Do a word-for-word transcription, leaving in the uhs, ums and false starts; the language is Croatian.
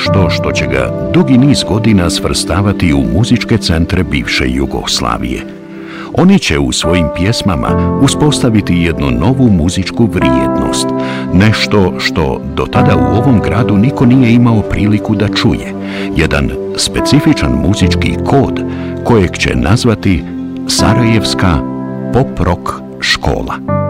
nešto što će ga dugi niz godina svrstavati u muzičke centre bivše Jugoslavije. Oni će u svojim pjesmama uspostaviti jednu novu muzičku vrijednost, nešto što do tada u ovom gradu niko nije imao priliku da čuje, jedan specifičan muzički kod kojeg će nazvati Sarajevska pop-rock škola.